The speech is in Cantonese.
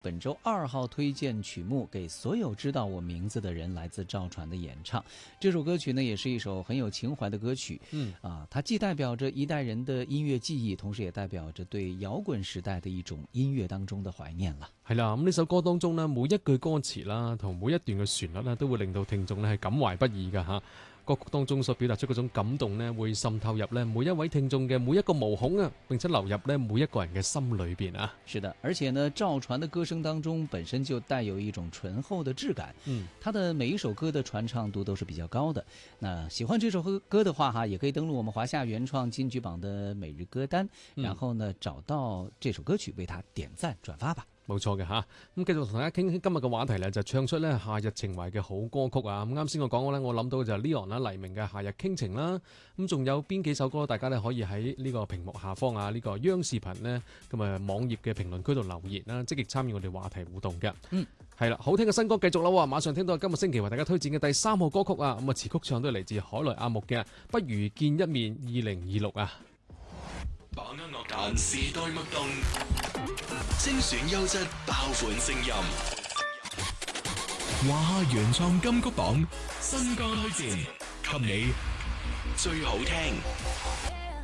本周2号推荐曲目给所有知道我名字的人，来自赵传的演唱。这首歌曲呢，也是一首很有情怀的歌曲。它既代表着一代人的音乐记忆，同時也代表着對搖滾時代的一種音樂當中的懷念啦。 係啦，咁呢首歌當中呢，每一句歌詞啦，同每一段嘅旋律呢，都會令到聽眾呢係感懷不已㗎嚇。歌曲當中所表達出嗰種感動呢，會滲透入呢每一位聽眾嘅每一個毛孔啊，並且流入呢每一個人嘅心裏邊啊。 是的，而且呢，趙傳的歌聲當中本身就帶有一種醇厚的質感。他的每一首歌的傳唱度都是比較高的。那喜歡這首歌的話也可以登錄我們華夏原創金曲榜的每日歌單，然後呢找到這首歌曲，為他點讚轉發吧。 冇錯嘅嚇，咁繼續同大家傾今日嘅話題咧，就唱出咧夏日情懷嘅好歌曲啊！咁啱先我講過咧，我諗到嘅就係 Leon 啦、黎明嘅《夏日傾情》啦，咁仲有邊幾首歌大家咧可以喺呢個屏幕下方啊，呢個央視頻呢，咁啊網頁嘅評論區度留言啦，積極參與我哋話題互動嘅。係啦，好聽嘅新歌繼續啦喎，馬上聽到今個星期為大家推薦嘅第3號歌曲啊，咁啊詞曲唱都係嚟自海來阿木嘅《不如見一面2026》啊。 把握樂壇時代脈動，精選優質爆款聲音。華夏原創金曲榜新歌推薦，給你最好聽。